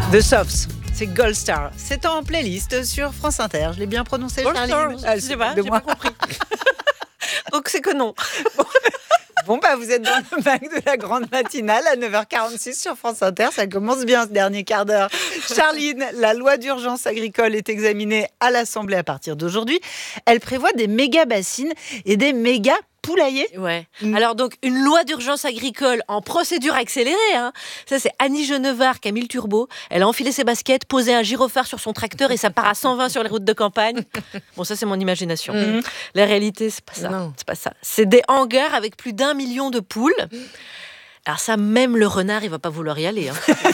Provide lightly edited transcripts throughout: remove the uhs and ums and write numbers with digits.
The Softs, c'est Gold Star. C'est en playlist sur France Inter. Je l'ai bien prononcé, Charline. Je sais pas, j'ai pas compris. Donc c'est que non. Bon, vous êtes dans le mag de la grande matinale à 9h46 sur France Inter. Ça commence bien ce dernier quart d'heure. Charline, la loi d'urgence agricole est examinée à l'Assemblée à partir d'aujourd'hui. Elle prévoit des méga bassines et des méga poulaillers. Ouais. Alors donc une loi d'urgence agricole en procédure accélérée. Ça c'est Annie Genevard qui a mis le turbo. Elle a enfilé ses baskets, posé un gyrophare sur son tracteur et ça part à 120 sur les routes de campagne. Bon, ça c'est mon imagination. La réalité c'est pas ça. Non. C'est pas ça. C'est des hangars avec plus d'1 million de poules. Alors ça, même le renard, il va pas vouloir y aller.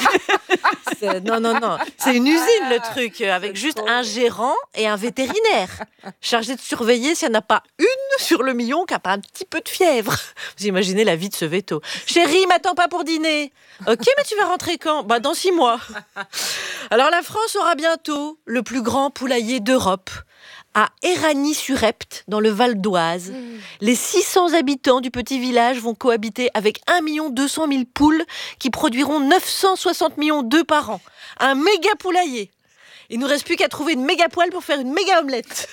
Non. C'est une usine, le truc, avec juste un gérant et un vétérinaire chargé de surveiller s'il n'y en a pas une sur le million qui n'a pas un petit peu de fièvre. Vous imaginez la vie de ce veto. Chérie, m'attends pas pour dîner. Ok, mais tu vas rentrer quand ? Dans 6 mois. Alors la France aura bientôt le plus grand poulailler d'Europe. À Éragny-sur-Epte, dans le Val d'Oise. Les 600 habitants du petit village vont cohabiter avec 1 200 000 poules qui produiront 960 millions d'œufs par an. Un méga poulailler. Il nous reste plus qu'à trouver une méga poêle pour faire une méga omelette.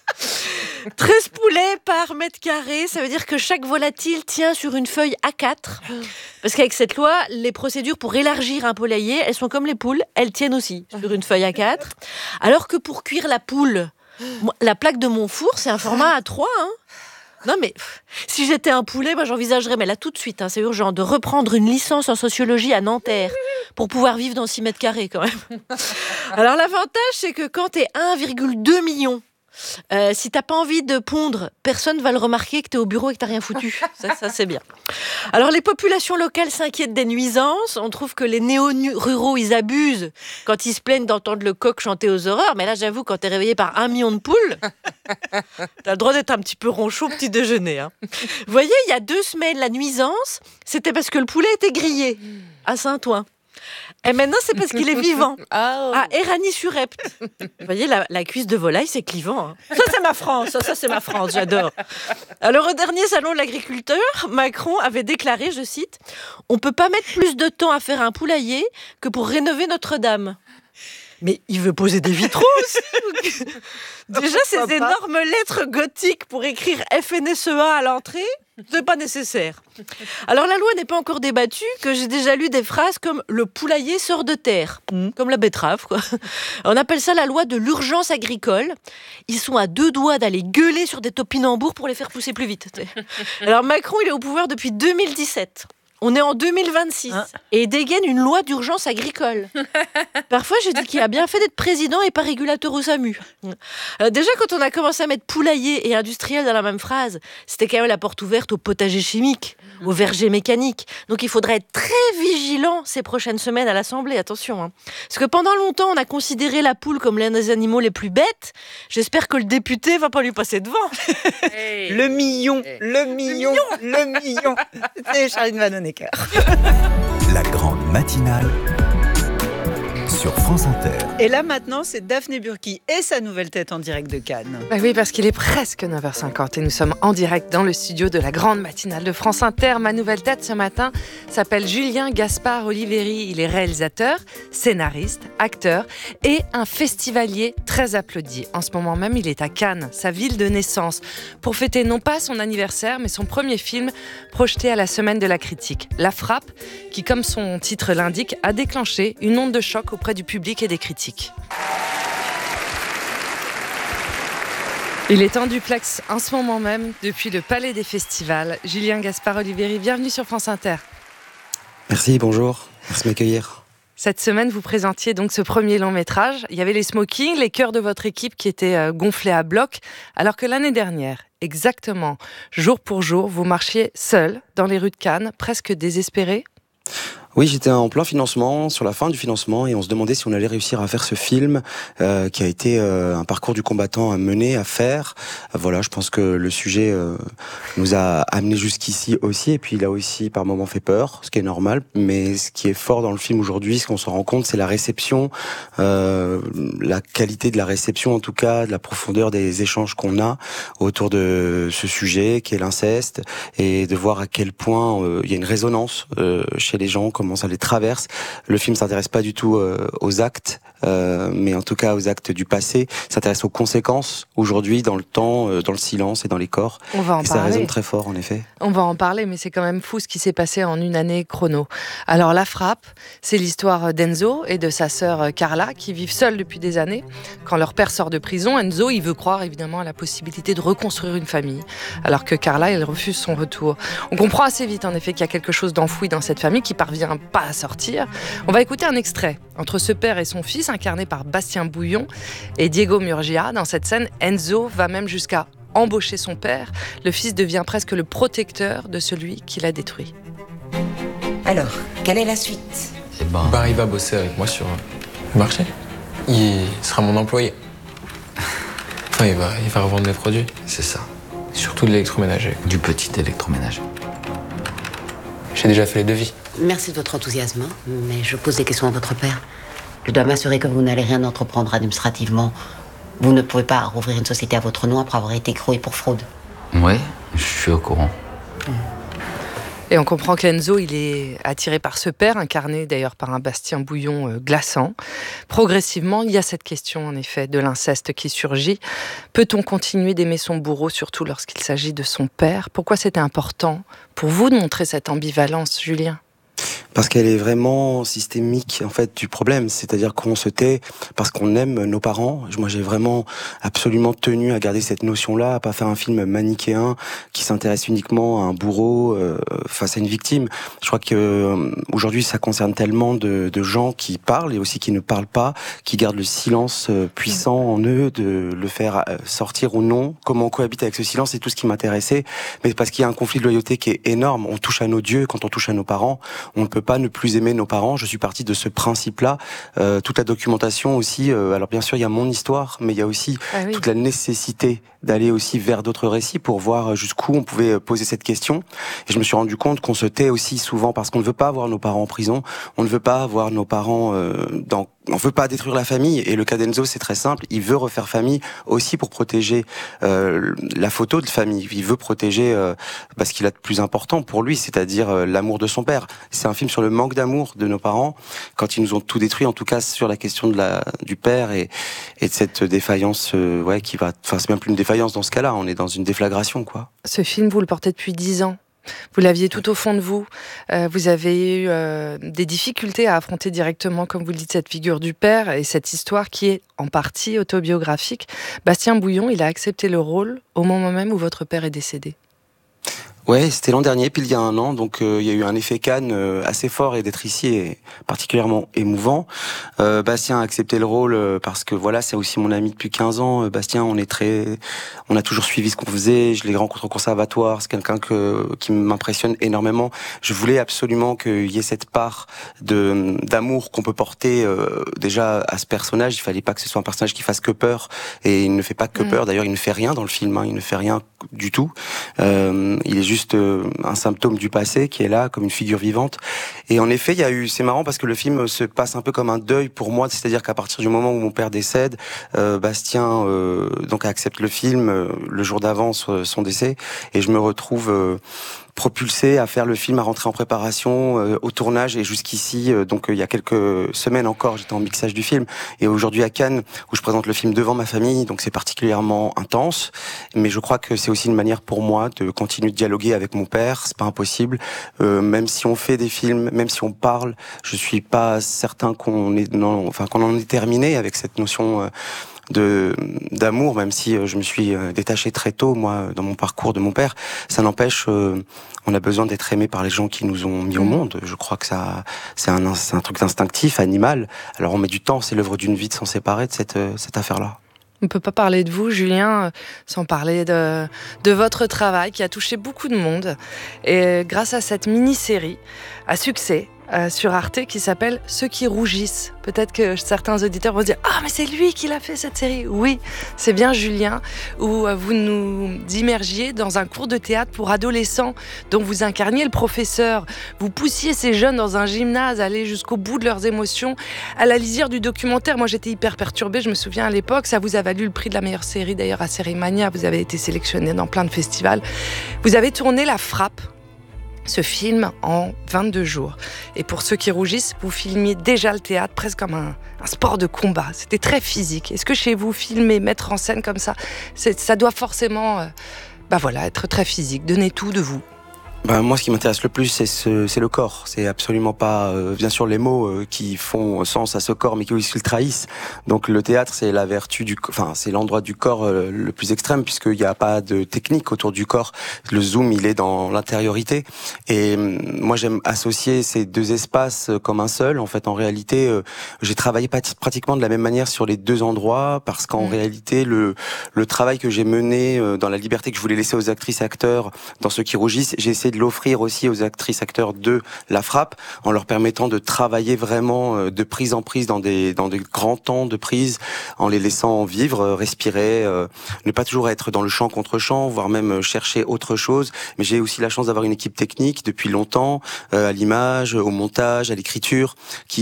13 poulets par mètre carré, ça veut dire que chaque volatile tient sur une feuille A4. Parce qu'avec cette loi, les procédures pour élargir un poulailler, elles sont comme les poules, elles tiennent aussi sur une feuille A4. Alors que pour cuire la poule, la plaque de mon four, c'est un format A3. Non mais, si j'étais un poulet, j'envisagerais, mais là tout de suite, c'est urgent, de reprendre une licence en sociologie à Nanterre pour pouvoir vivre dans 6 mètres carrés quand même. Alors l'avantage, c'est que quand t'es 1,2 million, si t'as pas envie de pondre, personne va le remarquer que t'es au bureau et que t'as rien foutu. Ça c'est bien. Alors les populations locales s'inquiètent des nuisances. On trouve que les néo-ruraux, ils abusent quand ils se plaignent d'entendre le coq chanter aux horreurs. Mais là, j'avoue, quand t'es réveillé par 1 million de poules, t'as le droit d'être un petit peu ronchon au petit déjeuner. Vous voyez, il y a 2 semaines, la nuisance, c'était parce que le poulet était grillé à Saint-Ouen. Et maintenant, c'est parce qu'il est vivant. À Éragny-sur-Epte. Vous voyez, la cuisse de volaille, c'est clivant. Ça, c'est ma France. Ça, c'est ma France. J'adore. Alors, au dernier salon de l'agriculteur, Macron avait déclaré, je cite, « On ne peut pas mettre plus de temps à faire un poulailler que pour rénover Notre-Dame. » Mais il veut poser des vitraux aussi. Déjà, ces énormes lettres gothiques pour écrire FNSEA à l'entrée, c'est pas nécessaire. Alors la loi n'est pas encore débattue, que j'ai déjà lu des phrases comme « le poulailler sort de terre », comme la betterave, quoi. On appelle ça la loi de l'urgence agricole. Ils sont à 2 doigts d'aller gueuler sur des topinambours pour les faire pousser plus vite. Alors Macron, il est au pouvoir depuis 2017. On est en 2026 et il dégaine une loi d'urgence agricole. Parfois, je dis qu'il a bien fait d'être président et pas régulateur au SAMU. Déjà, quand on a commencé à mettre poulailler et industriel dans la même phrase, c'était quand même la porte ouverte au potager chimique, au verger mécanique. Donc, il faudrait être très vigilant ces prochaines semaines à l'Assemblée. Attention. Parce que pendant longtemps, on a considéré la poule comme l'un des animaux les plus bêtes. J'espère que le député va pas lui passer devant. Hey. Le million. C'est Charline Vanhoenacker. La grande matinale sur France Inter. Et là maintenant, c'est Daphné Burki et sa nouvelle tête en direct de Cannes. Oui, parce qu'il est presque 9h50 et nous sommes en direct dans le studio de la grande matinale de France Inter. Ma nouvelle tête ce matin s'appelle Julien Gaspard Oliveri. Il est réalisateur, scénariste, acteur et un festivalier très applaudi. En ce moment même, il est à Cannes, sa ville de naissance, pour fêter non pas son anniversaire, mais son premier film projeté à la Semaine de la critique. La Frappe, qui, comme son titre l'indique, a déclenché une onde de choc auprès du public et des critiques. Il est en duplex en ce moment même depuis le Palais des Festivals. Julien Gaspard Oliveri, bienvenue sur France Inter. Merci, bonjour. Merci de m'accueillir. Cette semaine, vous présentiez donc ce premier long métrage. Il y avait les smokings, les chœurs de votre équipe qui étaient gonflés à bloc, alors que l'année dernière, exactement, jour pour jour, vous marchiez seul dans les rues de Cannes, presque désespéré. Oui, j'étais en plein financement, sur la fin du financement, et on se demandait si on allait réussir à faire ce film qui a été un parcours du combattant à mener, à faire. Voilà, je pense que le sujet nous a amené jusqu'ici aussi, et puis il a aussi par moments fait peur, ce qui est normal. Mais ce qui est fort dans le film aujourd'hui, ce qu'on se rend compte, c'est la réception, la qualité de la réception en tout cas, de la profondeur des échanges qu'on a autour de ce sujet qui est l'inceste, et de voir à quel point il y a une résonance chez les gens comment ça les traverse. Le film s'intéresse pas du tout aux actes, mais en tout cas aux actes du passé. S'intéresse aux conséquences aujourd'hui, dans le temps, dans le silence et dans les corps. On va en et parler. ça résonne très fort, en effet. On va en parler, mais c'est quand même fou ce qui s'est passé en une année chrono. Alors, La Frappe, c'est l'histoire d'Enzo et de sa sœur Carla, qui vivent seuls depuis des années. Quand leur père sort de prison, Enzo, il veut croire évidemment à la possibilité de reconstruire une famille, alors que Carla, elle refuse son retour. On comprend assez vite, en effet, qu'il y a quelque chose d'enfoui dans cette famille qui parvient pas à sortir. On va écouter un extrait entre ce père et son fils, incarné par Bastien Bouillon et Diego Murgia. Dans cette scène, Enzo va même jusqu'à embaucher son père. Le fils devient presque le protecteur de celui qui l'a détruit. Alors, quelle est la suite? Il va bosser avec moi sur le marché. Il sera mon employé. Enfin, il va revendre mes produits. C'est ça. Surtout de l'électroménager. Du petit électroménager. J'ai déjà fait les devis. Merci de votre enthousiasme, mais je pose des questions à votre père. Je dois m'assurer que vous n'allez rien entreprendre administrativement. Vous ne pouvez pas rouvrir une société à votre nom après avoir été écroué pour fraude. Ouais, je suis au courant. Et on comprend qu'Enzo, il est attiré par ce père, incarné d'ailleurs par un Bastien Bouillon glaçant. Progressivement, il y a cette question, en effet, de l'inceste qui surgit. Peut-on continuer d'aimer son bourreau, surtout lorsqu'il s'agit de son père? Pourquoi c'était important pour vous de montrer cette ambivalence, Julien? Parce qu'elle est vraiment systémique, en fait, du problème. C'est-à-dire qu'on se tait parce qu'on aime nos parents. Moi, j'ai vraiment absolument tenu à garder cette notion-là, à pas faire un film manichéen qui s'intéresse uniquement à un bourreau face à une victime. Je crois que aujourd'hui, ça concerne tellement de gens qui parlent et aussi qui ne parlent pas, qui gardent le silence puissant en eux, de le faire sortir ou non. Comment on cohabite avec ce silence, c'est tout ce qui m'intéressait. Mais parce qu'il y a un conflit de loyauté qui est énorme. On touche à nos dieux quand on touche à nos parents. On ne peut pas ne plus aimer nos parents. Je suis parti de ce principe-là. Toute la documentation aussi. Alors bien sûr, il y a mon histoire, mais il y a aussi toute la nécessité d'aller aussi vers d'autres récits pour voir jusqu'où on pouvait poser cette question. Et je me suis rendu compte qu'on se tait aussi souvent parce qu'on ne veut pas avoir nos parents en prison. On ne veut pas avoir nos parents on veut pas détruire la famille. Et le cas d'Enzo, c'est très simple. Il veut refaire famille aussi pour protéger la photo de famille. Il veut protéger ce qu'il a de plus important pour lui, c'est-à-dire l'amour de son père. C'est un film sur le manque d'amour de nos parents quand ils nous ont tout détruit, en tout cas sur la question du père et de cette défaillance qui va... Enfin, c'est même plus une défaillance dans ce cas-là. On est dans une déflagration, quoi. Ce film, vous le portez depuis 10 ans. Vous l'aviez tout au fond de vous. Vous avez eu des difficultés à affronter directement, comme vous le dites, cette figure du père et cette histoire qui est en partie autobiographique. Bastien Bouillon, il a accepté le rôle au moment même où votre père est décédé. Ouais, c'était l'an dernier, pile il y a un an, donc il y a eu un effet Cannes assez fort et d'être ici est particulièrement émouvant. Bastien a accepté le rôle parce que voilà, c'est aussi mon ami depuis 15 ans. Bastien, on a toujours suivi ce qu'on faisait, je l'ai rencontré au conservatoire, c'est quelqu'un qui m'impressionne énormément. Je voulais absolument qu'il y ait cette part d'amour qu'on peut porter déjà à ce personnage. Il fallait pas que ce soit un personnage qui fasse que peur, et il ne fait pas que peur. D'ailleurs, il ne fait rien dans le film, il ne fait rien du tout. Il est juste un symptôme du passé qui est là comme une figure vivante. Et en effet, c'est marrant parce que le film se passe un peu comme un deuil pour moi, c'est-à-dire qu'à partir du moment où mon père décède, Bastien donc accepte le film le jour d'avant son décès, et je me retrouve propulsé à faire le film, à rentrer en préparation au tournage, et jusqu'ici, donc il y a quelques semaines encore, j'étais en mixage du film, et aujourd'hui à Cannes, où je présente le film devant ma famille, donc c'est particulièrement intense, mais je crois que c'est aussi une manière pour moi de continuer de dialoguer avec mon père. C'est pas impossible, même si on fait des films, même si on parle, je suis pas certain qu'on en est terminé avec cette notion d'amour, même si je me suis détaché très tôt, moi, dans mon parcours de mon père. Ça n'empêche, on a besoin d'être aimé par les gens qui nous ont mis au monde. Je crois que c'est un truc instinctif, animal. Alors on met du temps, c'est l'œuvre d'une vie de s'en séparer de cette affaire-là. On ne peut pas parler de vous, Julien, sans parler de votre travail qui a touché beaucoup de monde. Et grâce à cette mini-série à succès sur Arte qui s'appelle « Ceux qui rougissent ». Peut-être que certains auditeurs vont se dire « Ah, mais c'est lui qui l'a fait cette série !» Oui, c'est bien Julien, où vous nous immergiez dans un cours de théâtre pour adolescents dont vous incarniez le professeur. Vous poussiez ces jeunes dans un gymnase à aller jusqu'au bout de leurs émotions. À la lisière du documentaire, moi j'étais hyper perturbée, je me souviens à l'époque, ça vous a valu le prix de la meilleure série d'ailleurs à Série Mania, vous avez été sélectionné dans plein de festivals. Vous avez tourné La Frappe ce film en 22 jours. Et pour ceux qui rougissent, vous filmiez déjà le théâtre presque comme un sport de combat. C'était très physique. Est-ce que chez vous, filmer, mettre en scène comme ça, ça doit forcément être très physique, donner tout de vous? Moi, ce qui m'intéresse le plus, c'est le corps. C'est absolument pas, bien sûr, les mots qui font sens à ce corps, mais qui aussi le trahissent. Donc, le théâtre, c'est la vertu c'est l'endroit du corps le plus extrême, puisqu'il n'y a pas de technique autour du corps. Le zoom, il est dans l'intériorité. Et moi, j'aime associer ces deux espaces comme un seul. En fait, en réalité, j'ai travaillé pratiquement de la même manière sur les deux endroits, parce qu'en réalité, le travail que j'ai mené dans la liberté que je voulais laisser aux actrices, acteurs, dans Ceux qui rougissent, j'ai essayé de l'offrir aussi aux actrices, acteurs de La Frappe, en leur permettant de travailler vraiment de prise en prise dans des grands temps de prise, en les laissant vivre, respirer, ne pas toujours être dans le chant contre chant, voire même chercher autre chose. Mais j'ai aussi la chance d'avoir une équipe technique depuis longtemps, à l'image, au montage, à l'écriture,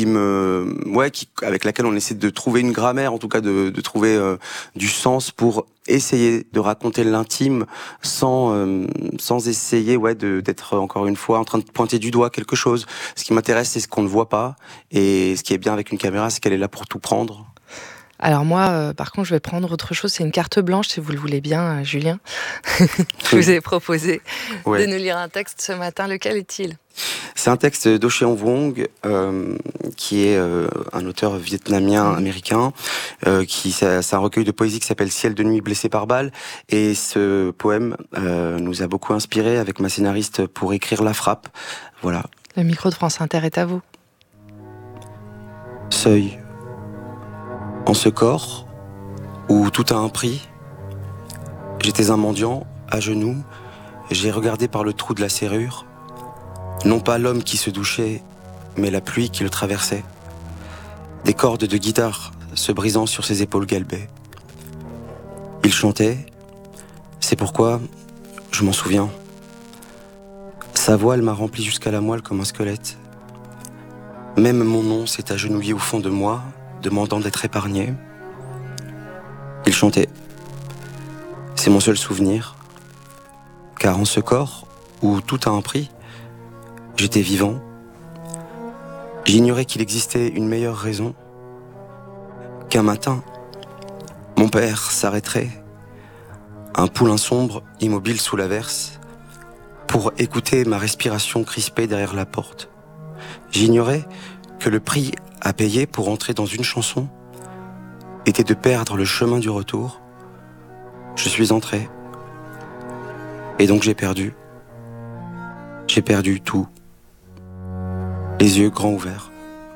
avec laquelle on essaie de trouver une grammaire, en tout cas de trouver du sens pour essayer de raconter l'intime sans essayer d'être encore une fois en train de pointer du doigt quelque chose. Ce qui m'intéresse, c'est ce qu'on ne voit pas, et ce qui est bien avec une caméra, c'est qu'elle est là pour tout prendre. Alors moi, par contre, je vais prendre autre chose. C'est une carte blanche, si vous le voulez bien, Julien. Je vous ai proposé de nous lire un texte ce matin. Lequel est-il ? C'est un texte d'O Cheong Vong, qui est un auteur vietnamien-américain, c'est un recueil de poésie qui s'appelle Ciel de nuit blessé par balle. Et ce poème nous a beaucoup inspiré avec ma scénariste pour écrire La Frappe. Voilà. Le micro de France Inter est à vous. Seuil. En ce corps, où tout a un prix, j'étais un mendiant, à genoux, j'ai regardé par le trou de la serrure, non pas l'homme qui se douchait, mais la pluie qui le traversait. Des cordes de guitare se brisant sur ses épaules galbées. Il chantait, c'est pourquoi je m'en souviens. Sa voile m'a rempli jusqu'à la moelle comme un squelette. Même mon nom s'est agenouillé au fond de moi, demandant d'être épargné. Il chantait. C'est mon seul souvenir, car en ce corps, où tout a un prix, j'étais vivant. J'ignorais qu'il existait une meilleure raison, qu'un matin, mon père s'arrêterait, un poulain sombre, immobile sous l'averse, pour écouter ma respiration crispée derrière la porte. J'ignorais que le prix à payer pour entrer dans une chanson était de perdre le chemin du retour. Je suis entré. Et donc j'ai perdu. J'ai perdu tout. Les yeux grands ouverts.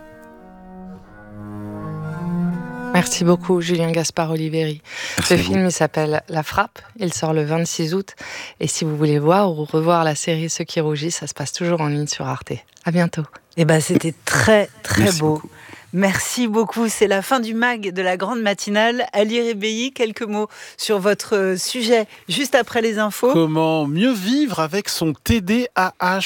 Merci beaucoup, Julien Gaspard Oliveri. Merci. Ce film, il s'appelle La Frappe. Il sort le 26 août. Et si vous voulez voir ou revoir la série Ceux qui rougissent, ça se passe toujours en ligne sur Arte. À bientôt. C'était très, très Merci beau. beaucoup. Merci beaucoup. C'est la fin du MAG de la grande matinale. Ali Rebéi, quelques mots sur votre sujet juste après les infos. Comment mieux vivre avec son TDAH ?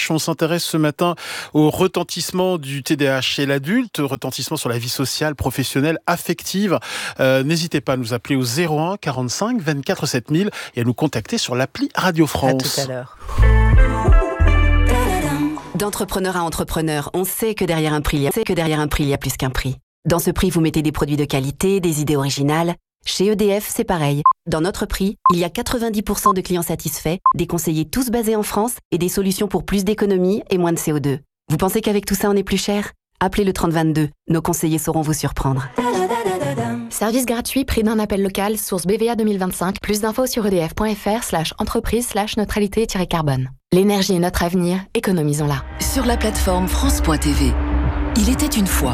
On s'intéresse ce matin au retentissement du TDAH chez l'adulte, retentissement sur la vie sociale, professionnelle, affective. N'hésitez pas à nous appeler au 01 45 24 7000 et à nous contacter sur l'appli Radio France. À tout à l'heure. D'entrepreneur à entrepreneur, on sait que derrière un prix, il y a plus qu'un prix. Dans ce prix, vous mettez des produits de qualité, des idées originales. Chez EDF, c'est pareil. Dans notre prix, il y a 90% de clients satisfaits, des conseillers tous basés en France et des solutions pour plus d'économies et moins de CO2. Vous pensez qu'avec tout ça, on est plus cher ? Appelez le 3022. Nos conseillers sauront vous surprendre. Service gratuit, prix d'un appel local, source BVA 2025. Plus d'infos sur edf.fr/entreprise/neutralité-carbone. L'énergie est notre avenir, économisons-la. Sur la plateforme France.tv, il était une fois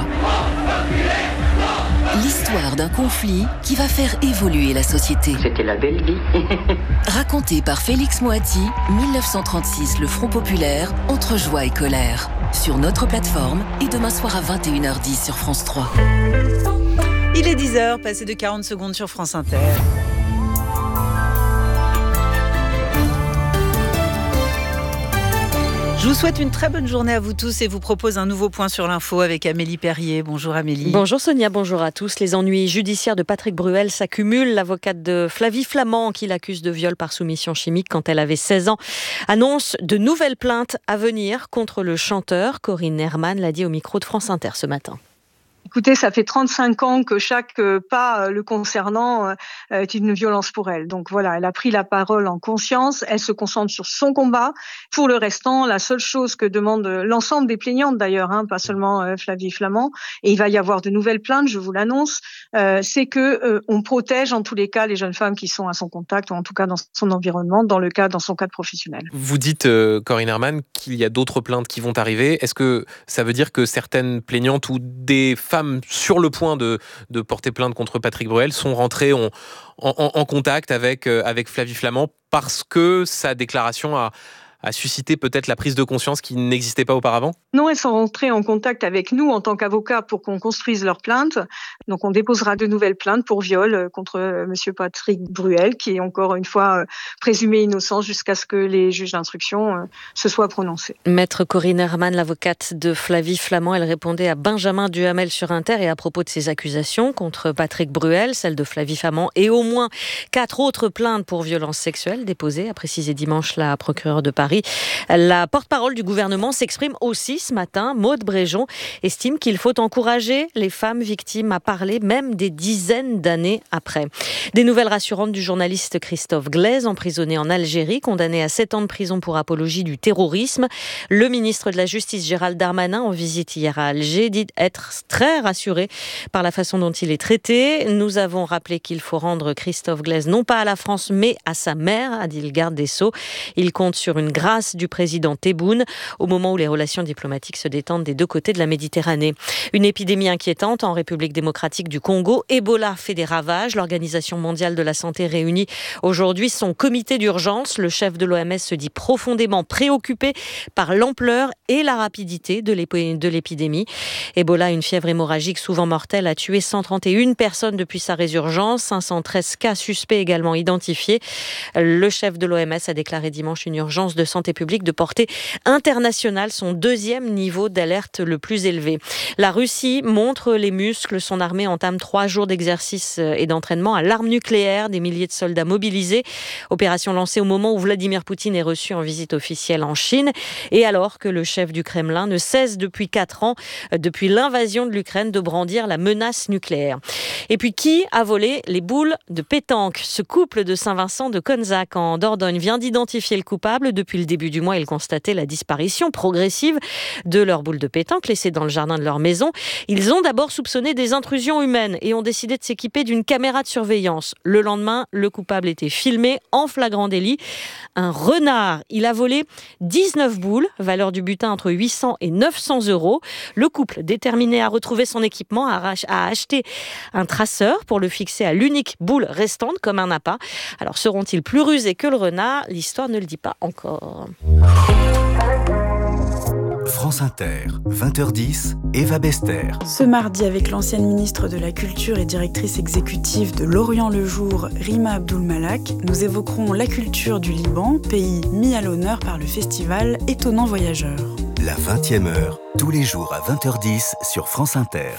l'histoire d'un conflit qui va faire évoluer la société. C'était la belle vie. Raconté par Félix Moati, 1936, le Front populaire, entre joie et colère. Sur notre plateforme et demain soir à 21h10 sur France 3. Il est 10h, passé de 40 secondes sur France Inter. Je vous souhaite une très bonne journée à vous tous et vous propose un nouveau point sur l'info avec Amélie Perrier. Bonjour Amélie. Bonjour Sonia, bonjour à tous. Les ennuis judiciaires de Patrick Bruel s'accumulent. L'avocate de Flavie Flament, qui l'accuse de viol par soumission chimique quand elle avait 16 ans, annonce de nouvelles plaintes à venir contre le chanteur. Corinne Herman l'a dit au micro de France Inter ce matin. Écoutez, ça fait 35 ans que chaque pas le concernant est une violence pour elle. Donc voilà, elle a pris la parole en conscience, elle se concentre sur son combat. Pour le restant, la seule chose que demande l'ensemble des plaignantes d'ailleurs, pas seulement Flavie Flament, et il va y avoir de nouvelles plaintes, je vous l'annonce, c'est que on protège en tous les cas les jeunes femmes qui sont à son contact, ou en tout cas dans son environnement, dans son cadre professionnel. Vous dites, Corinne Herman, qu'il y a d'autres plaintes qui vont arriver. Est-ce que ça veut dire que certaines plaignantes ou des femmes sur le point de porter plainte contre Patrick Bruel sont rentrées en contact avec Flavie Flament parce que sa déclaration a suscité peut-être la prise de conscience qui n'existait pas auparavant ? Non, elles sont rentrées en contact avec nous en tant qu'avocats pour qu'on construise leur plainte. Donc on déposera de nouvelles plaintes pour viol contre monsieur Patrick Bruel, qui est encore une fois présumé innocent jusqu'à ce que les juges d'instruction se soient prononcés. Maître Corinne Herman, l'avocate de Flavie Flament, elle répondait à Benjamin Duhamel sur Inter et à propos de ses accusations contre Patrick Bruel, celle de Flavie Flament et au moins 4 autres plaintes pour violences sexuelles déposées, a précisé dimanche la procureure de Paris. La porte-parole du gouvernement s'exprime aussi ce matin. Maude Bréjon estime qu'il faut encourager les femmes victimes à parler, même des dizaines d'années après. Des nouvelles rassurantes du journaliste Christophe Glaise, emprisonné en Algérie, condamné à 7 ans de prison pour apologie du terrorisme. Le ministre de la Justice, Gérald Darmanin, en visite hier à Alger, dit être très rassuré par la façon dont il est traité. Nous avons rappelé qu'il faut rendre Christophe Glaise non pas à la France, mais à sa mère, a dit le garde des Sceaux. Il compte sur une grâce du président Tebboune au moment où les relations diplomatiques se détendent des deux côtés de la Méditerranée. Une épidémie inquiétante en République démocratique du Congo. Ebola fait des ravages. L'Organisation mondiale de la santé réunit aujourd'hui son comité d'urgence. Le chef de l'OMS se dit profondément préoccupé par l'ampleur et la rapidité de l'épidémie. Ebola, une fièvre hémorragique souvent mortelle, a tué 131 personnes depuis sa résurgence. 513 cas suspects également identifiés. Le chef de l'OMS a déclaré dimanche une urgence de santé publique de portée internationale, son 2e niveau d'alerte le plus élevé. La Russie montre les muscles. Son armée entame 3 jours d'exercice et d'entraînement à l'arme nucléaire. Des milliers de soldats mobilisés. Opération lancée au moment où Vladimir Poutine est reçu en visite officielle en Chine. Et alors que le chef du Kremlin ne cesse depuis 4 ans, depuis l'invasion de l'Ukraine, de brandir la menace nucléaire. Et puis, qui a volé les boules de pétanque ? Ce couple de Saint-Vincent de Conzac en Dordogne vient d'identifier le coupable. Depuis le début du mois, ils constataient la disparition progressive de leurs boules de pétanque laissées dans le jardin de leur maison. Ils ont d'abord soupçonné des intrusions humaines et ont décidé de s'équiper d'une caméra de surveillance. Le lendemain, le coupable était filmé en flagrant délit. Un renard, il a volé 19 boules, valeur du butin entre 800 et 900 euros. Le couple, déterminé à retrouver son équipement, a acheté un traceur pour le fixer à l'unique boule restante comme un appât. Alors seront-ils plus rusés que le renard ? L'histoire ne le dit pas encore. France Inter, 20h10, Eva Bester. Ce mardi, avec l'ancienne ministre de la Culture et directrice exécutive de L'Orient le Jour, Rima Abdul-Malak, nous évoquerons la culture du Liban, pays mis à l'honneur par le festival Étonnant Voyageur. La 20e heure, tous les jours à 20h10 sur France Inter.